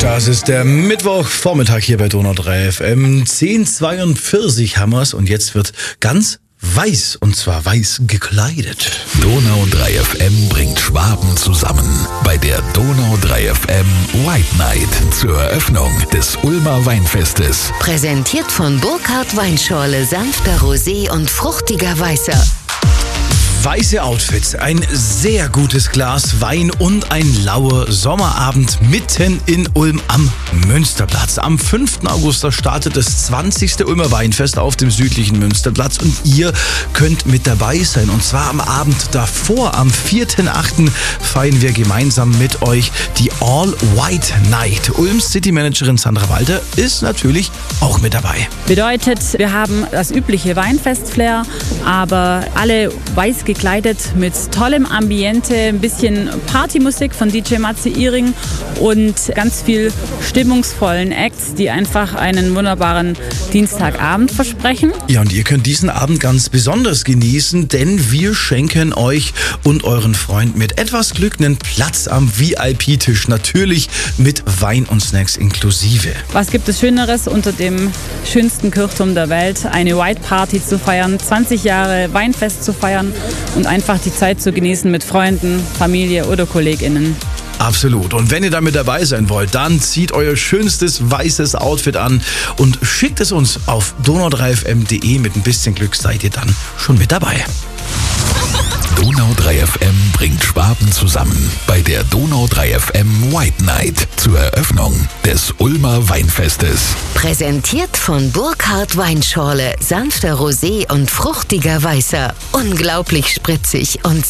Das ist der Mittwochvormittag hier bei Donau 3 FM. 10:42 haben wir's und jetzt wird ganz weiß, und zwar weiß gekleidet. Donau 3 FM bringt Schwaben zusammen bei der Donau 3 FM White Night zur Eröffnung des Ulmer Weinfestes. Präsentiert von Burkhardt Weinschorle, sanfter Rosé und fruchtiger Weißer. Weiße Outfits, ein sehr gutes Glas Wein und ein lauer Sommerabend mitten in Ulm am Münsterplatz. Am 5. August startet das 20. Ulmer Weinfest auf dem südlichen Münsterplatz und ihr könnt mit dabei sein. Und zwar am Abend davor, am 4.8. feiern wir gemeinsam mit euch die All White Night. Ulms City-Managerin Sandra Walter ist natürlich auch mit dabei. Bedeutet, wir haben das übliche Weinfest-Flair, aber alle weiß gekleidet mit tollem Ambiente, ein bisschen Partymusik von DJ Matze Iring und ganz viel stimmungsvollen Acts, die einfach einen wunderbaren Dienstagabend versprechen. Ja, und ihr könnt diesen Abend ganz besonders genießen, denn wir schenken euch und euren Freunden mit etwas Glück einen Platz am VIP-Tisch, natürlich mit Wein und Snacks inklusive. Was gibt es Schöneres, unter dem schönsten Kirchturm der Welt eine White Party zu feiern, 20 Jahre Weinfest zu feiern und einfach die Zeit zu genießen mit Freunden, Familie oder KollegInnen. Absolut. Und wenn ihr da mit dabei sein wollt, dann zieht euer schönstes weißes Outfit an und schickt es uns auf donau3fm.de. Mit ein bisschen Glück seid ihr dann schon mit dabei. Donau 3 FM bringt Schwaben zusammen bei der Donau 3 FM White Night zur Eröffnung des Ulmer Weinfestes. Präsentiert von Burkhardt Weinschorle, sanfter Rosé und fruchtiger Weißer. Unglaublich spritzig und